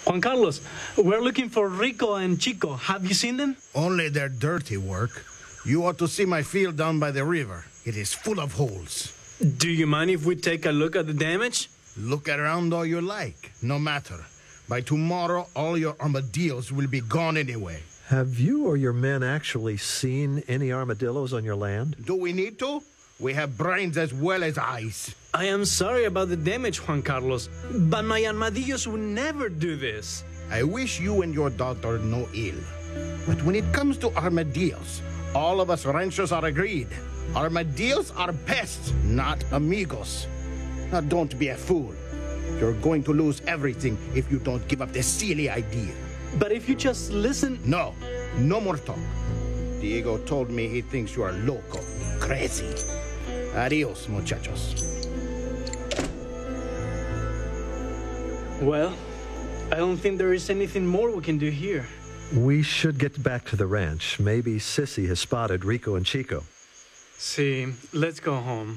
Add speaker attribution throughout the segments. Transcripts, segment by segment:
Speaker 1: Juan Carlos, we're looking for Rico and Chico. Have you seen them?
Speaker 2: Only their dirty work. You ought to see my field down by the river. It is full of holes.
Speaker 1: Do you mind if we take a look at the damage?
Speaker 2: Look around all you like. No matter. By tomorrow, all your armadillos will be gone anyway.
Speaker 3: Have you or your men actually seen any armadillos on your land?
Speaker 2: Do we need to? We have brains as well as eyes.
Speaker 1: I am sorry about the damage, Juan Carlos, but my armadillos would never do this.
Speaker 2: I wish you and your daughter no ill. But when it comes to armadillos, all of us ranchers are agreed. Armadillos are pests, not amigos. Now don't be a fool. You're going to lose everything if you don't give up this silly idea.
Speaker 1: But if you just listen...
Speaker 2: No, no more talk. Diego told me he thinks you are loco, crazy. Adios, muchachos.
Speaker 1: Well, I don't think there is anything more we can do here.
Speaker 3: We should get back to the ranch. Maybe Sissy has spotted Rico and Chico.
Speaker 1: See, let's go home.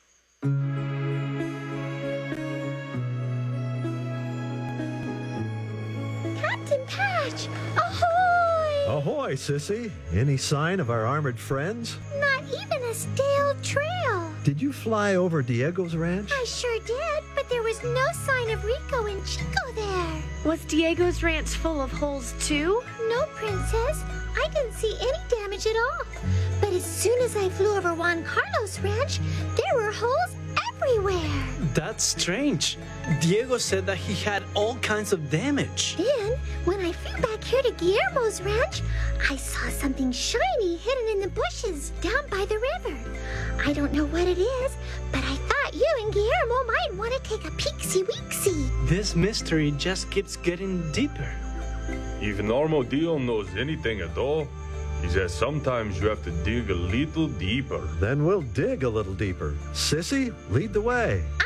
Speaker 4: Captain Patch! Ahoy!
Speaker 3: Ahoy, Sissy. Any sign of our armored friends?
Speaker 4: Not even a stale trail.
Speaker 3: Did you fly over Diego's ranch?
Speaker 4: I sure did, but there was no sign of Rico and Chico there.
Speaker 5: Was Diego's ranch full of holes too?
Speaker 4: No, Princess. I didn't see any damage at all. But as soon as I flew over Juan Carlos' ranch, there were holes everywhere.
Speaker 1: That's strange. Diego said that he had all kinds of damage.
Speaker 4: Then, when I flew back here to Guillermo's ranch, I saw something shiny hidden in the bushes down by the river. I don't know what it is, but I thought you and Guillermo might want to take a peeksy-weeksy.
Speaker 1: This mystery just keeps getting deeper.
Speaker 6: If an armadillo knows anything at all, he says sometimes you have to dig a little deeper.
Speaker 3: Then we'll dig a little deeper. Sissy, lead the way.